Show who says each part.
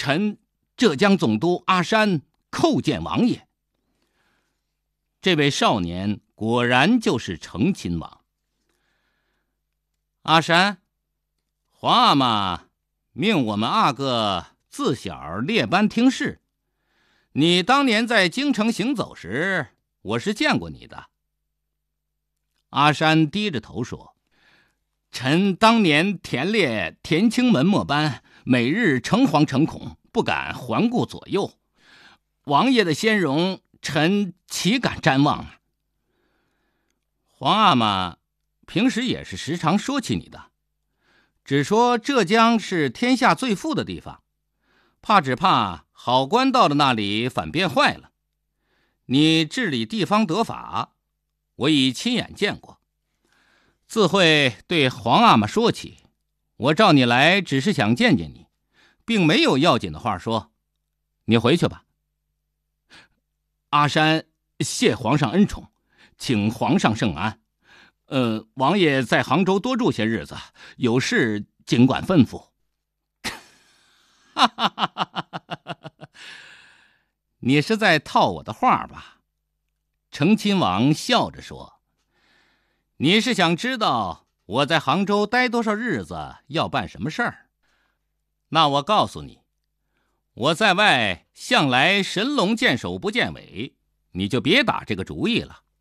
Speaker 1: 臣浙江总督阿山叩见王爷。”这位少年果然就是成亲王。阿山，皇阿玛命我们阿哥自小列班听事。你当年在京城行走时，我是见过你的。阿山低着头说：“臣当年田猎田青门末班，每日诚惶诚恐，不敢环顾左右。王爷的仙容，臣岂敢瞻望啊？”皇阿玛平时也是时常说起你的，只说浙江是天下最富的地方，只怕好官到了那里反变坏了。你治理地方得法，我已亲眼见过，自会对皇阿玛说起。我召你来只是想见见你，并没有要紧的话说。你回去吧。阿山谢皇上恩宠，请皇上圣安。王爷在杭州多住些日子，有事尽管吩咐。你是在套我的话吧？成亲王笑着说：“你是想知道我在杭州待多少日子，要办什么事儿？那我告诉你，我在外向来神龙见首不见尾，你就别打这个主意了。